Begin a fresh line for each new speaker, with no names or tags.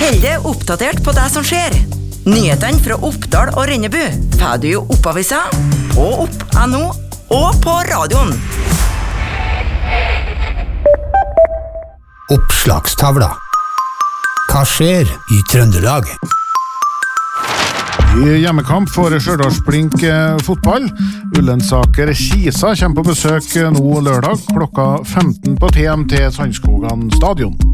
Hold deg oppdatert på det som skjer. Nyhetene fra Oppdal og Rennebu får du i Oppavisa, på opp.no og på radioen.
Oppslagstavla. Hva skjer i Trøndelag?
I hjemmekamp for Stjørdals-Blink fotball. Ullensaker Kisa kommer på besøk nå lørdag klokka 15 på TM til Sandskogan stadion.